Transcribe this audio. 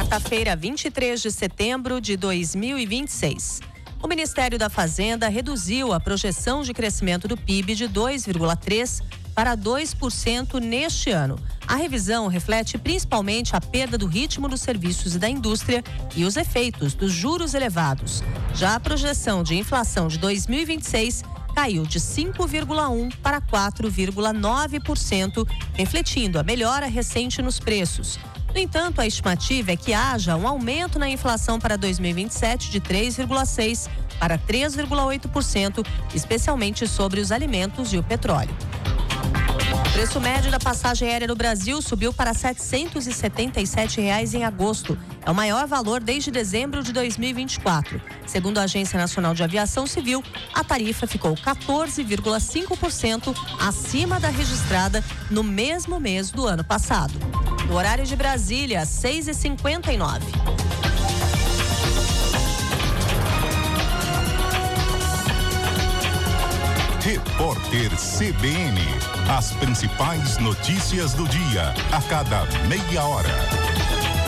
quarta-feira, 23 de setembro de 2026. O Ministério da Fazenda reduziu a projeção de crescimento do PIB de 2,3% para 2% neste ano. A revisão reflete principalmente a perda do ritmo dos serviços e da indústria e os efeitos dos juros elevados. Já a projeção de inflação de 2026 caiu de 5,1% para 4,9%, refletindo a melhora recente nos preços. No entanto, a estimativa é que haja um aumento na inflação para 2027 de 3,6% para 3,8%, especialmente sobre os alimentos e o petróleo. O preço médio da passagem aérea no Brasil subiu para R$ 777 em agosto. É o maior valor desde dezembro de 2024. Segundo a Agência Nacional de Aviação Civil, a tarifa ficou 14,5% acima da registrada no mesmo mês do ano passado. No horário de Brasília, 6h59. Repórter CBN. As principais notícias do dia, a cada meia hora.